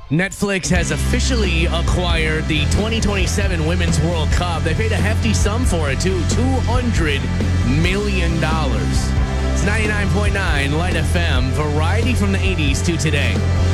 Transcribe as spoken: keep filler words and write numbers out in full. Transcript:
Netflix has officially acquired the twenty twenty-seven Women's World Cup. They paid a hefty sum for it, too, two hundred million dollars. It's ninety-nine point nine Light F M, variety from the eighties to today.